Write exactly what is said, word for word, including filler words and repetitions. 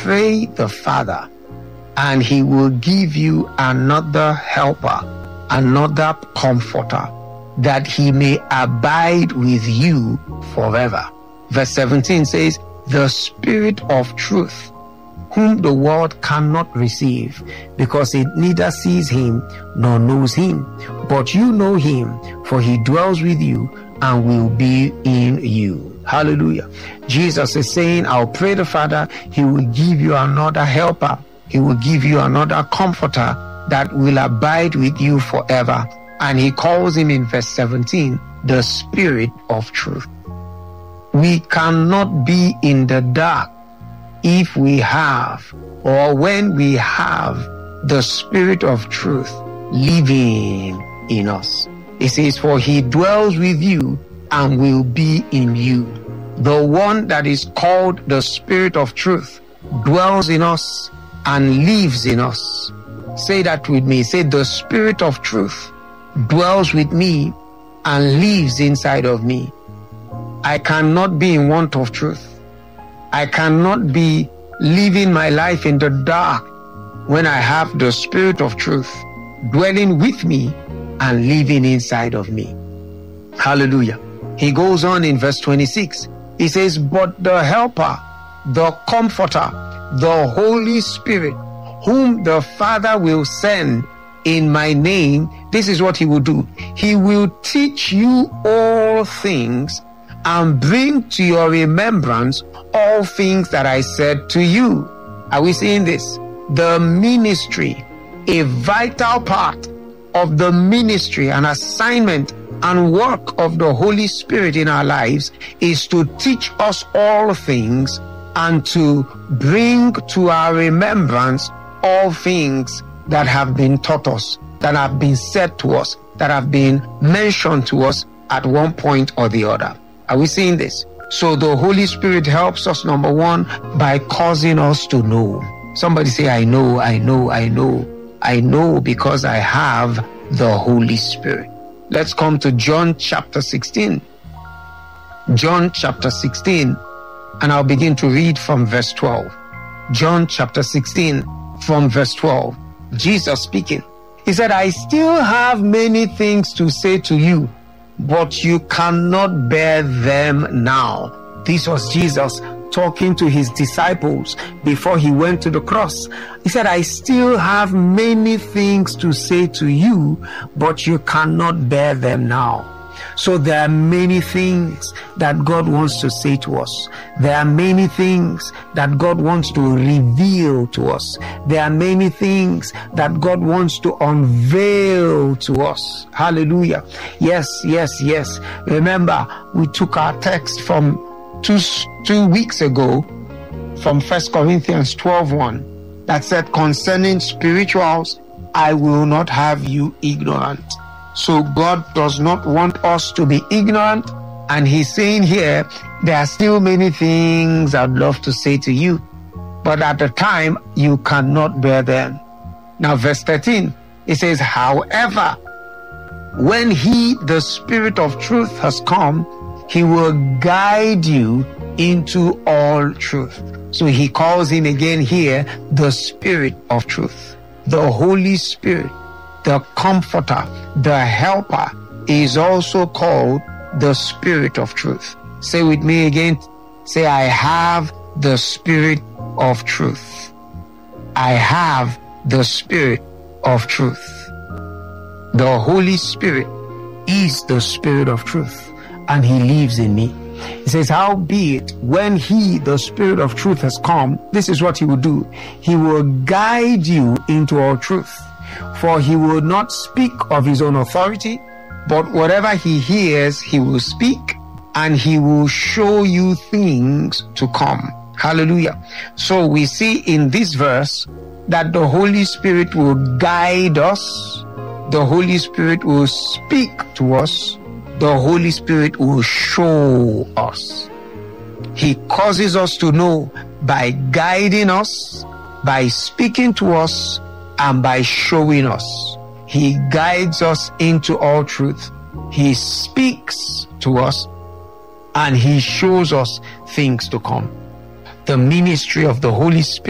pray the Father, and he will give you another helper, another comforter, that he may abide with you forever. Verse seventeen says, the Spirit of truth, whom the world cannot receive, because it neither sees him nor knows him. But you know him, for he dwells with you and will be in you. Hallelujah. Jesus is saying, I'll pray the Father, he will give you another helper, he will give you another comforter that will abide with you forever. And he calls him in verse seventeen, the Spirit of truth. We cannot be in the dark if we have, or when we have, the Spirit of truth living in us. It says, for he dwells with you and will be in you. The one that is called the Spirit of truth dwells in us and lives in us. Say that with me. Say, the Spirit of truth dwells with me and lives inside of me. I cannot be in want of truth. I cannot be living my life in the dark when I have the Spirit of truth dwelling with me and living inside of me. Hallelujah. He goes on in verse twenty-six. He says, but the helper, the comforter, the Holy Spirit, whom the Father will send in my name, this is what he will do. He will teach you all things and bring to your remembrance all things that I said to you. Are we seeing this? The ministry, a vital part of the ministry and assignment and work of the Holy Spirit in our lives is to teach us all things and to bring to our remembrance all things that have been taught us, that have been said to us, that have been mentioned to us at one point or the other. Are we seeing this? So the Holy Spirit helps us, number one, by causing us to know. Somebody say, I know, I know, I know. I know because I have the Holy Spirit. Let's come to John chapter sixteen. John chapter sixteen, and I'll begin to read from verse twelve. John chapter sixteen, from verse twelve. Jesus speaking. He said, I still have many things to say to you, but you cannot bear them now. This was Jesus talking to his disciples before he went to the cross. He said, I still have many things to say to you, but you cannot bear them now. So there are many things that God wants to say to us. There are many things that God wants to reveal to us. There are many things that God wants to unveil to us. Hallelujah. Yes, yes, yes. Remember, we took our text from two, two weeks ago from First Corinthians twelve one that said, concerning spirituals, I will not have you ignorant. So God does not want us to be ignorant. And he's saying here, there are still many things I'd love to say to you, but at the time, you cannot bear them. Now, verse thirteen, it says, however, when he, the Spirit of truth, has come, he will guide you into all truth. So he calls him again here, the Spirit of truth. The Holy Spirit, the Comforter, the Helper, is also called the Spirit of truth. Say with me again. Say, I have the Spirit of truth. I have the Spirit of truth. The Holy Spirit is the Spirit of truth, and he lives in me. He says, howbeit, when he, the Spirit of truth, has come, this is what he will do. He will guide you into all truth. For he will not speak of his own authority, but whatever he hears, he will speak, and he will show you things to come. Hallelujah. So we see in this verse that the Holy Spirit will guide us. The Holy Spirit will speak to us. The Holy Spirit will show us. He causes us to know by guiding us, by speaking to us, and by showing us. He guides us into all truth. He speaks to us, and he shows us things to come. The ministry of the Holy Spirit